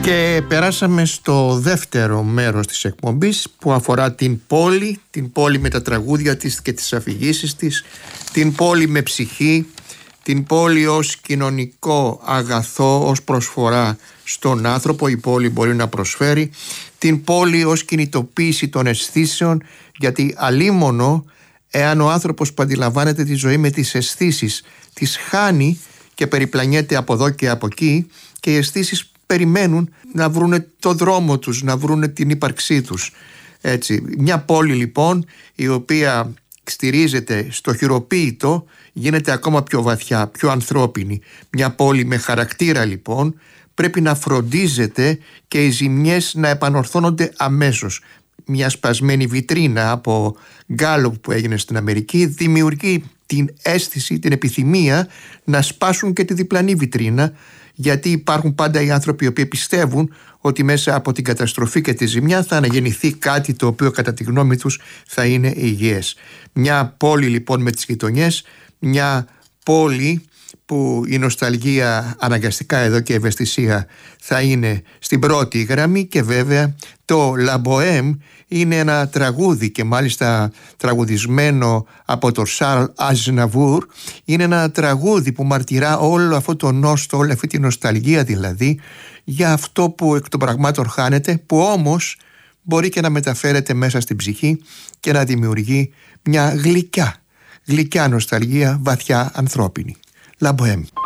Και περάσαμε στο δεύτερο μέρος της εκπομπής που αφορά την πόλη με τα τραγούδια της και τις αφηγήσεις της, την πόλη με ψυχή, την πόλη ως κοινωνικό αγαθό, ως προσφορά στον άνθρωπο. Η πόλη μπορεί να προσφέρει την πόλη ως κινητοποίηση των αισθήσεων, γιατί αλίμονο εάν ο άνθρωπος που αντιλαμβάνεται τη ζωή με τις αισθήσεις τις χάνει και περιπλανιέται από εδώ και από εκεί, και οι αισθήσεις περιμένουν να βρούνε το δρόμο τους, να βρούνε την ύπαρξή τους. Έτσι, μια πόλη λοιπόν η οποία στηρίζεται στο χειροποίητο γίνεται ακόμα πιο βαθιά, πιο ανθρώπινη. Μια πόλη με χαρακτήρα λοιπόν πρέπει να φροντίζεται και οι ζημιές να επανορθώνονται αμέσως. Μια σπασμένη βιτρίνα από γκάλοπ που έγινε στην Αμερική δημιουργεί την αίσθηση, την επιθυμία να σπάσουν και τη διπλανή βιτρίνα, γιατί υπάρχουν πάντα οι άνθρωποι οι οποίοι πιστεύουν ότι μέσα από την καταστροφή και τη ζημιά θα αναγεννηθεί κάτι το οποίο κατά τη γνώμη τους θα είναι υγιές. Μια πόλη λοιπόν με τις γειτονιές, μια πόλη που η νοσταλγία αναγκαστικά εδώ και η ευαισθησία θα είναι στην πρώτη γραμμή, και βέβαια το La Bohème είναι ένα τραγούδι, και μάλιστα τραγουδισμένο από τον Charles Aznavour. Είναι ένα τραγούδι που μαρτυρά όλο αυτό το νόστο, όλη αυτή τη νοσταλγία δηλαδή για αυτό που εκ των πραγμάτων χάνεται, που όμως μπορεί και να μεταφέρεται μέσα στην ψυχή και να δημιουργεί μια γλυκιά νοσταλγία, βαθιά ανθρώπινη. La Bohème.